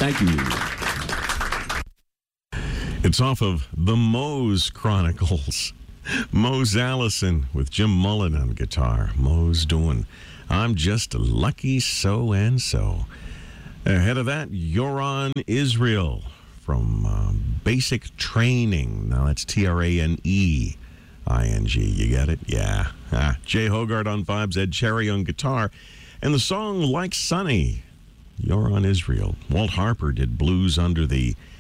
Thank you. It's off of the Mose Chronicles. Mose Allison with Jim Mullen on guitar. Mose doing I'm Just Lucky So-and-So. Ahead of that, You're on Israel from Basic Training. Now that's Training. You get it? Yeah. Jay Hogarth on vibes, Ed Cherry on guitar. And the song Like Sunny, You're on Israel. Walt Harper did Blues Under the